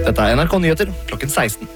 Dette NRK Nyheter, klokken 16.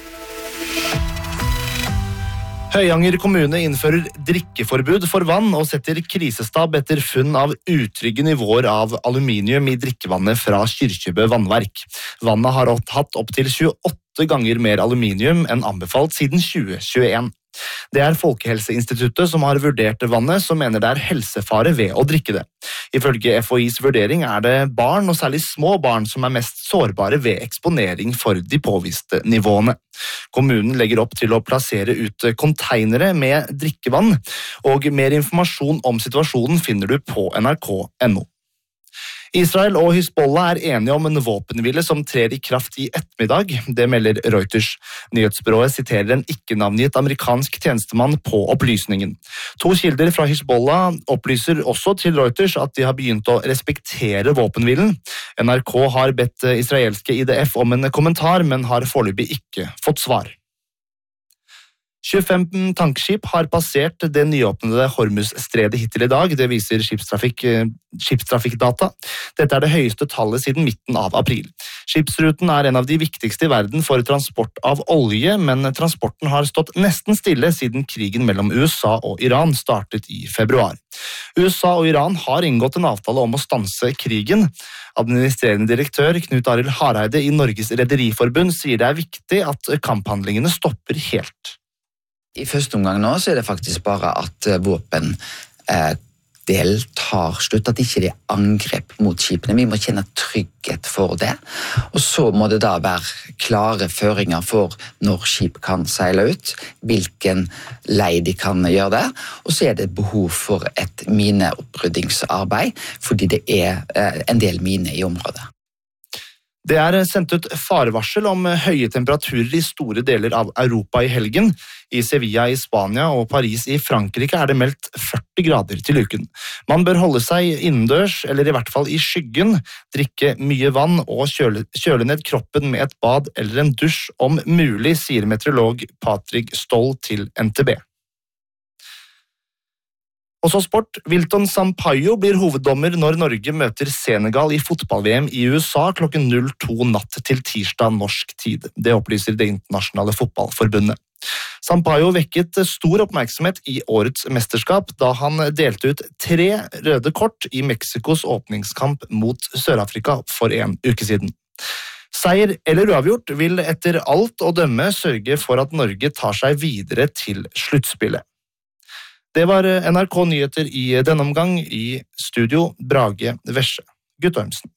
Høyanger kommune innfører drikkeforbud for vann og setter krisestab etter funn av utrygge nivåer av aluminium i drikkevannet fra Kyrkjebø vannverk. Vannet har hatt opp til 28 ganger mer aluminium enn anbefalt siden 2021. Det er Folkehelseinstituttet som har vurdert vannet, som mener det er helsefare ved å drikke det. Ifølge FHIs vurdering er det barn, og særlig små barn, som er mest sårbare ved eksponering for de påviste nivåene. Kommunen legger opp til å plassere ut konteinere med drikkevann, og mer informasjon om situasjonen finner du på nrk.no. Israel og Hizbollah er enige om en våpenhvile som trer i kraft i ettermiddag, det melder Reuters. Nyhetsbyrået siterer en ikke-navngitt amerikansk tjenestemann på opplysningen. 2 kilder fra Hizbollah opplyser også til Reuters at de har begynt å respektere våpenhvilen. NRK har bedt israelske IDF om en kommentar, men har foreløpig ikke fått svar. 25 tankskip har passert det nyåpnede Hormuz-stredet hittil i dag, det viser skipstrafikkdata. Dette er det høyeste tallet siden midten av april. Skipsruten er en av de viktigste i verden for transport av olje, men transporten har stått nesten stille siden krigen mellom USA og Iran startet i februar. USA og Iran har inngått en avtale om å stanse krigen. Administrerende direktør Knut Arild Hareide i Norges Rederiforbund sier det er viktig at kamphandlingene stopper helt. I første omgang nå så er det faktisk bare at våpendel tar slutt, at ikke det er angrep mot skipene. Vi må kjenne trygghet for det. Og så må det da være klare føringer for når skip kan seile ut, hvilken lei de kan gjøre det. Og så er det behov for et mineoppryddingsarbeid, fordi det er en del mine i området. Det er sendt ut farevarsel om høye temperaturer i store deler av Europa i helgen. I Sevilla i Spania og Paris i Frankrike er det meldt 40 grader til uken. Man bør holde seg innendørs, eller i hvert fall i skyggen, drikke mye vann og kjøle ned kroppen med et bad eller en dusj om mulig, sier meteorolog Patrick Stoll til NTB. Og så sport. Wilton Sampaio blir hoveddommer når Norge møter Senegal i fotball-VM i USA klokken 02 natt til tirsdag norsk tid. Det opplyser Det internasjonale fotballforbundet. Sampaio vekket stor oppmerksomhet i årets mesterskap da han delte ut 3 røde kort i Mexikos åpningskamp mot Sør-Afrika for en uke siden. Seier eller uavgjort vil etter alt å dømme sørge for at Norge tar seg videre til sluttspillet. Det var NRK Nyheter i denne omgang, i studio Brage Vesje. Guttormsen.